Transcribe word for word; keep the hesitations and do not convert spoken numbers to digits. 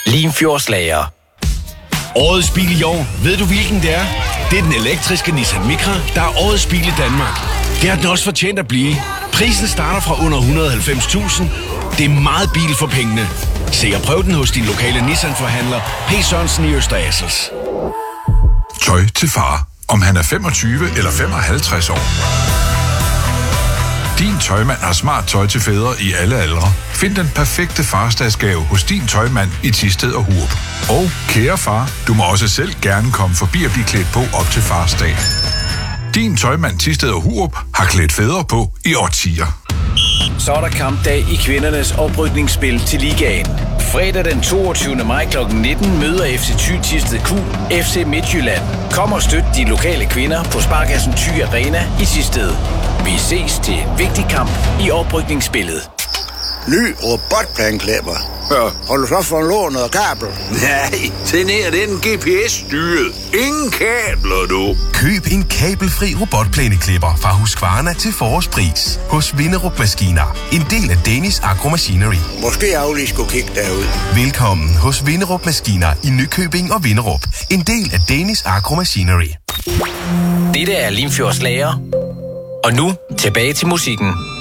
Limfjordslager. Årets bil i år. Ved du, hvilken det er? Det er den elektriske Nissan Micra, der er årets bil i Danmark. Det har den også fortjent at blive. Prisen starter fra under et hundrede og halvfems tusind. Det er meget bil for pengene. Se og prøv den hos din lokale Nissan-forhandler, P. Sørensen i Øster Assels. Tøj til far. Om han er femogtyve eller femoghalvtreds år. Din tøjmand har smart tøj til fædre i alle aldre. Find den perfekte farsdagsgave hos din tøjmand i Thisted og Hurup. Og kære far, du må også selv gerne komme forbi og blive klædt på op til farsdag. Din tøjmand Thisted og Hurup har klædt fædre på i årtier. Så er der kampdag i kvindernes oprykningsspil til ligaen. Fredag den toogtyvende maj klokken nitten møder F C Thy Thisted Q F C Midtjylland. Kom og støt de lokale kvinder på Sparkassen Thy Arena i Thisted. Vi ses til en vigtig kamp i oprykningsspillet. Ny robotplæneklipper. Ja. Har du så fået lånt noget kabel? Nej, den her den er G P S-styret. Ingen kabler, du. Køb en kabelfri robotplæneklipper fra Husqvarna til forårspris. Hos Vinderup Maskiner. En del af Danish Agro Machinery. Måske jeg lige skulle kigge derud. Velkommen hos Vinderup Maskiner i Nykøbing og Vinderup. En del af Danish Agro Machinery. Dette er Limfjordslager. Og nu tilbage til musikken.